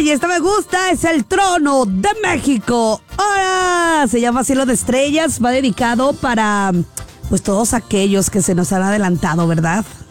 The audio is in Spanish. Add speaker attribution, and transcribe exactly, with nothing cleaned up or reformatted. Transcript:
Speaker 1: y esta me gusta, es el Trono de México. Ahora se llama Cielo de Estrellas, va dedicado para pues todos aquellos que se nos han adelantado, ¿verdad?